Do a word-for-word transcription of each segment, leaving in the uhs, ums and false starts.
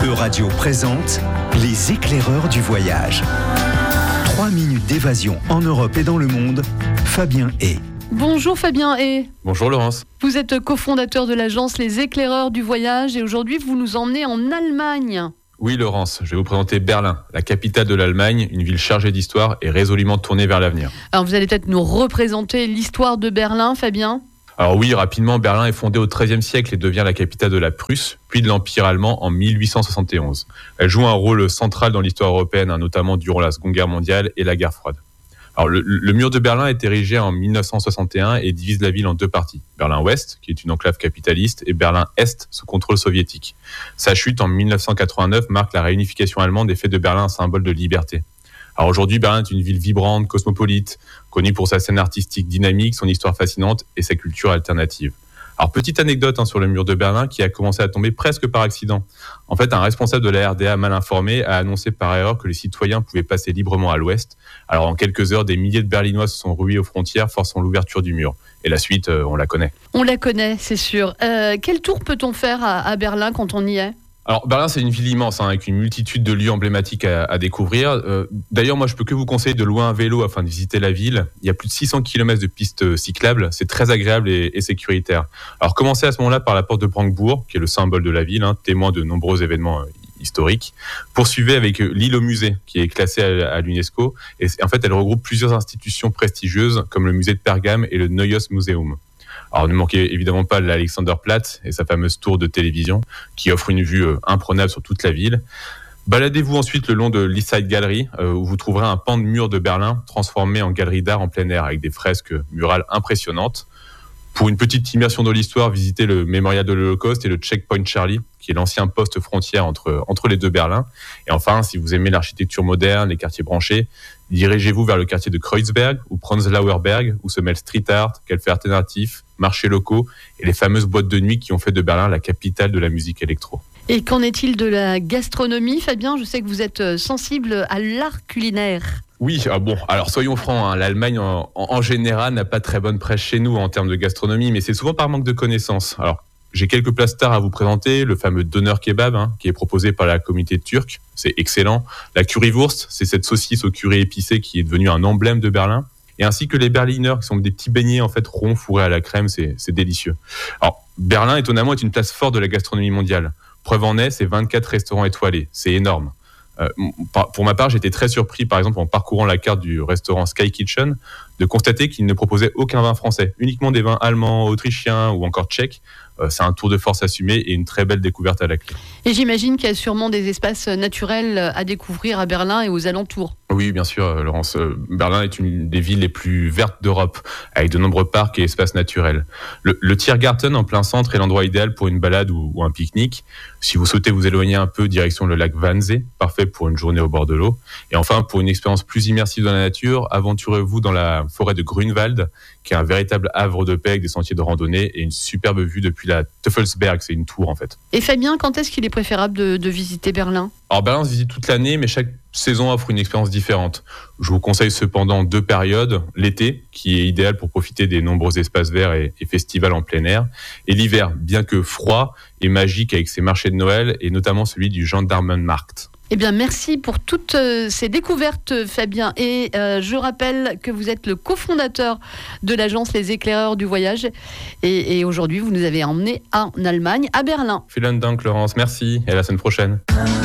Euradio présente Les éclaireurs du voyage. Trois minutes d'évasion en Europe et dans le monde. Fabien Hay. Bonjour Fabien Hay. Bonjour Laurence. Vous êtes cofondateur de l'agence Les éclaireurs du voyage et aujourd'hui vous nous emmenez en Allemagne. Oui Laurence, je vais vous présenter Berlin, la capitale de l'Allemagne, une ville chargée d'histoire et résolument tournée vers l'avenir. Alors vous allez peut-être nous représenter l'histoire de Berlin, Fabien ? Alors oui, rapidement, Berlin est fondée au treizième siècle et devient la capitale de la Prusse, puis de l'Empire allemand en mille huit cent soixante et onze. Elle joue un rôle central dans l'histoire européenne, hein, notamment durant la Seconde Guerre mondiale et la guerre froide. Alors, le, le mur de Berlin est érigé en mille neuf cent soixante et un et divise la ville en deux parties. Berlin-Ouest, qui est une enclave capitaliste, et Berlin-Est, sous contrôle soviétique. Sa chute en mille neuf cent quatre-vingt-neuf marque la réunification allemande et fait de Berlin un symbole de liberté. Alors aujourd'hui, Berlin est une ville vibrante, cosmopolite, connue pour sa scène artistique dynamique, son histoire fascinante et sa culture alternative. Alors petite anecdote hein, sur le mur de Berlin qui a commencé à tomber presque par accident. En fait, un responsable de la R D A mal informé a annoncé par erreur que les citoyens pouvaient passer librement à l'ouest. Alors en quelques heures, des milliers de Berlinois se sont rués aux frontières, forçant l'ouverture du mur. Et la suite, euh, on la connaît. On la connaît, c'est sûr. Euh, quel tour peut-on faire à, à Berlin quand on y est ? Alors Berlin, c'est une ville immense hein, avec une multitude de lieux emblématiques à, à découvrir. Euh, d'ailleurs, moi, je peux que vous conseiller de louer un vélo afin de visiter la ville. Il y a plus de six cents kilomètres de pistes cyclables. C'est très agréable et, et sécuritaire. Alors commencez à ce moment-là par la porte de Brandebourg, qui est le symbole de la ville, hein, témoin de nombreux événements euh, historiques. Poursuivez avec l'île au musée, qui est classée à, à l'UNESCO. Et en fait, elle regroupe plusieurs institutions prestigieuses, comme le musée de Pergame et le Neues Museum. Alors ne manquez évidemment pas l'Alexanderplatz et sa fameuse tour de télévision qui offre une vue euh, imprenable sur toute la ville. Baladez-vous ensuite le long de l'East Side Gallery euh, où vous trouverez un pan de mur de Berlin transformé en galerie d'art en plein air avec des fresques murales impressionnantes. Pour une petite immersion de l'histoire, visitez le mémorial de l'Holocauste et le Checkpoint Charlie, qui est l'ancien poste frontière entre, entre les deux Berlins. Et enfin, si vous aimez l'architecture moderne, les quartiers branchés, dirigez-vous vers le quartier de Kreuzberg ou Prenzlauer Berg, où se mêlent street art, cafés alternatifs, marchés locaux et les fameuses boîtes de nuit qui ont fait de Berlin la capitale de la musique électro. Et qu'en est-il de la gastronomie, Fabien ? Je sais que vous êtes sensible à l'art culinaire. Oui, ah bon, alors soyons francs, hein, l'Allemagne en, en, en général n'a pas très bonne presse chez nous en termes de gastronomie, mais c'est souvent par manque de connaissances. Alors, j'ai quelques plats stars à vous présenter, le fameux Döner Kebab, hein, qui est proposé par la communauté turque, c'est excellent. La Currywurst, c'est cette saucisse au curry épicé qui est devenue un emblème de Berlin, et ainsi que les Berliner, qui sont des petits beignets en fait ronds fourrés à la crème, c'est, c'est délicieux. Alors, Berlin, étonnamment, est une place forte de la gastronomie mondiale. Preuve en est, c'est vingt-quatre restaurants étoilés, c'est énorme. Euh, pour ma part, j'étais très surpris, par exemple, en parcourant la carte du restaurant Sky Kitchen, de constater qu'il ne proposait aucun vin français, uniquement des vins allemands, autrichiens ou encore tchèques. Euh, c'est un tour de force assumé et une très belle découverte à la clé. Et j'imagine qu'il y a sûrement des espaces naturels à découvrir à Berlin et aux alentours. Oui, bien sûr, Laurence. Euh, Berlin est une des villes les plus vertes d'Europe, avec de nombreux parcs et espaces naturels. Le, le Tiergarten, en plein centre, est l'endroit idéal pour une balade ou, ou un pique-nique. Si vous souhaitez vous éloigner un peu, direction le lac Wannsee, parfait pour une journée au bord de l'eau. Et enfin, pour une expérience plus immersive dans la nature, aventurez-vous dans la forêt de Grunwald, qui est un véritable havre de paix avec des sentiers de randonnée et une superbe vue depuis la Teufelsberg, c'est une tour en fait. Et Fabien, quand est-ce qu'il est préférable de, de visiter Berlin ? Alors Berlin se visite toute l'année, mais chaque saison offre une expérience différente. Je vous conseille cependant deux périodes, l'été, qui est idéal pour profiter des nombreux espaces verts et, et festivals en plein air, et l'hiver, bien que froid et magique avec ses marchés de Noël, et notamment celui du Gendarmenmarkt. Eh bien, merci pour toutes euh, ces découvertes, Fabien. Et euh, je rappelle que vous êtes le cofondateur de l'agence Les éclaireurs du voyage. Et, et aujourd'hui, vous nous avez emmenés en Allemagne, à Berlin. Vielen Dank, Laurence. Merci. Et à la semaine prochaine.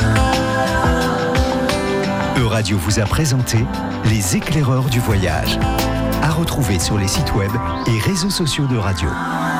Euradio vous a présenté Les éclaireurs du voyage. À retrouver sur les sites web et réseaux sociaux de Radio.